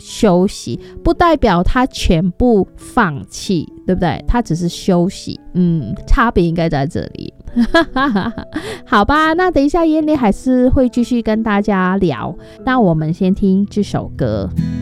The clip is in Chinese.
休息，不代表他全部放弃，对不对？他只是休息，差别应该在这里。好吧，那等一下燕妮还是会继续跟大家聊，那我们先听这首歌。